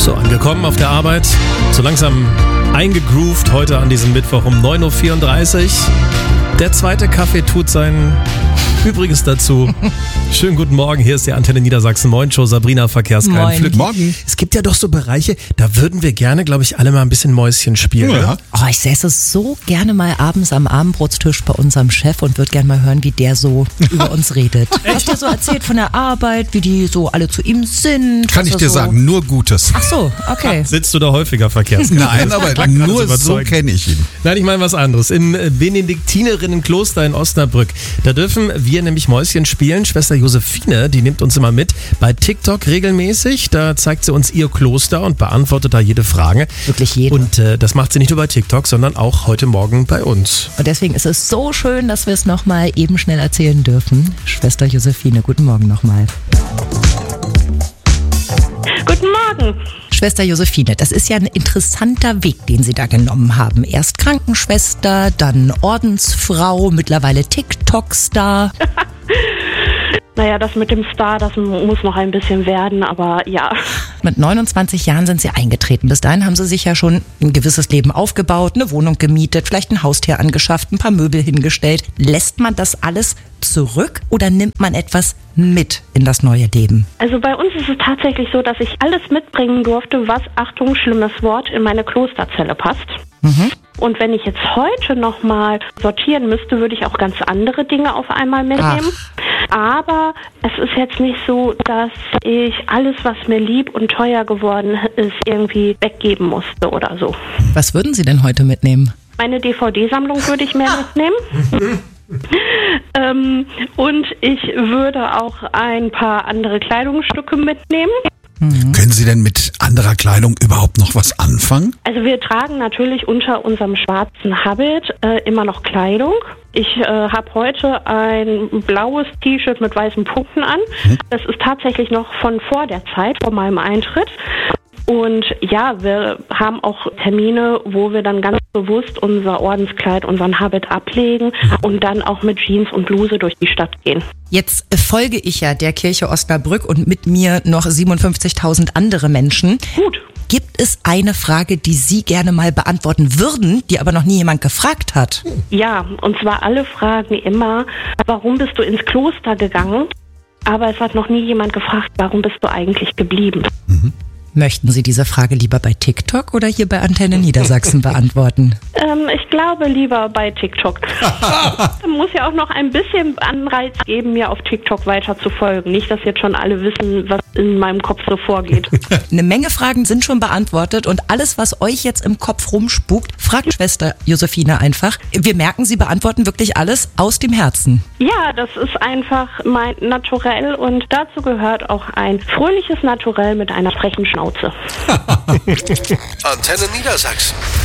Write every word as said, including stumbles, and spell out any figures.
So, angekommen auf der Arbeit, so langsam eingegroovt heute an diesem Mittwoch um neun Uhr vierunddreißig. Der zweite Kaffee tut sein Übriges dazu. Schönen guten Morgen, hier ist die Antenne Niedersachsen Morgenshow, Sabrina Verkehrskeim. Guten Morgen. Es gibt ja doch so Bereiche, da würden wir gerne, glaube ich, alle mal ein bisschen Mäuschen spielen. Ja. Ja? Oh, ich säße so gerne mal abends am Abendbrotstisch bei unserem Chef und würde gerne mal hören, wie der so über uns redet. Was der so erzählt von der Arbeit, wie die so alle zu ihm sind. Kann ich dir so sagen, nur Gutes. Ach so, okay. Sitzt du da häufiger Verkehrskeim? Nein, aber nur so kenne ich ihn. Nein, ich meine was anderes. Im Benediktinerinnenkloster in Osnabrück, da dürfen wir nämlich Mäuschen spielen. Schwester Josephine, die nimmt uns immer mit bei TikTok regelmäßig. Da zeigt sie uns ihr Kloster und beantwortet da jede Frage. Wirklich jede. Und äh, das macht sie nicht nur bei TikTok, sondern auch heute Morgen bei uns. Und deswegen ist es so schön, dass wir es nochmal eben schnell erzählen dürfen. Schwester Josephine, guten Morgen nochmal. Guten Morgen. Schwester Josephine, das ist ja ein interessanter Weg, den Sie da genommen haben. Erst Krankenschwester, dann Ordensfrau, mittlerweile TikTok-Star. Naja, das mit dem Star, das muss noch ein bisschen werden, aber ja. Mit neunundzwanzig Jahren sind Sie eingetreten. Bis dahin haben Sie sich ja schon ein gewisses Leben aufgebaut, eine Wohnung gemietet, vielleicht ein Haustier angeschafft, ein paar Möbel hingestellt. Lässt man das alles zurück oder nimmt man etwas mit in das neue Leben? Also bei uns ist es tatsächlich so, dass ich alles mitbringen durfte, was, Achtung, schlimmes Wort, in meine Klosterzelle passt. Mhm. Und wenn ich jetzt heute nochmal sortieren müsste, würde ich auch ganz andere Dinge auf einmal mitnehmen. Ach. Aber es ist jetzt nicht so, dass ich alles, was mir lieb und teuer geworden ist, irgendwie weggeben musste oder so. Was würden Sie denn heute mitnehmen? Meine D V D-Sammlung würde ich mehr mitnehmen. ähm, und ich würde auch ein paar andere Kleidungsstücke mitnehmen. Mhm. Können Sie denn mit anderer Kleidung überhaupt noch was anfangen? Also wir tragen natürlich unter unserem schwarzen Habit äh, immer noch Kleidung. Ich äh, habe heute ein blaues T-Shirt mit weißen Punkten an. Mhm. Das ist tatsächlich noch von vor der Zeit, vor meinem Eintritt. Und ja, wir haben auch Termine, wo wir dann ganz bewusst unser Ordenskleid, unseren Habit ablegen und dann auch mit Jeans und Bluse durch die Stadt gehen. Jetzt folge ich ja der Kirche Osnabrück und mit mir noch siebenundfünfzigtausend andere Menschen. Gut. Gibt es eine Frage, die Sie gerne mal beantworten würden, die aber noch nie jemand gefragt hat? Ja, und zwar alle fragen immer, warum bist du ins Kloster gegangen? Aber es hat noch nie jemand gefragt, warum bist du eigentlich geblieben? Mhm. Möchten Sie diese Frage lieber bei TikTok oder hier bei Antenne Niedersachsen beantworten? Ähm, ich glaube lieber bei TikTok. Man muss ja auch noch ein bisschen Anreiz geben, mir auf TikTok weiter zu folgen. Nicht, dass jetzt schon alle wissen, was in meinem Kopf so vorgeht. Eine Menge Fragen sind schon beantwortet und alles, was euch jetzt im Kopf rumspukt, fragt Schwester Josephine einfach. Wir merken, Sie beantworten wirklich alles aus dem Herzen. Ja, das ist einfach mein Naturell und dazu gehört auch ein fröhliches Naturell mit einer frechen Schnauze. Antenne Niedersachsen.